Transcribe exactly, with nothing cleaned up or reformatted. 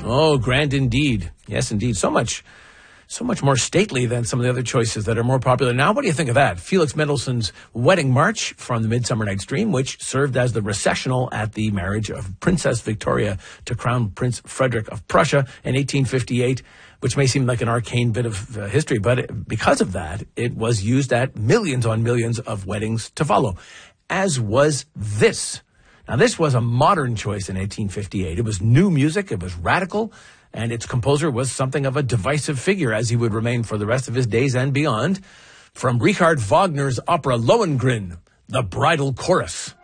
Oh, grand indeed. Yes, indeed. So much, so much more stately than some of the other choices that are more popular now. What do you think of that? Felix Mendelssohn's Wedding March from the Midsummer Night's Dream, which served as the recessional at the marriage of Princess Victoria to Crown Prince Frederick of Prussia in eighteen fifty-eight, which may seem like an arcane bit of uh, history, but it, because of that, it was used at millions on millions of weddings to follow, as was this. Now, this was a modern choice in eighteen fifty-eight. It was new music, it was radical, and its composer was something of a divisive figure, as he would remain for the rest of his days and beyond. From Richard Wagner's opera Lohengrin, the Bridal Chorus.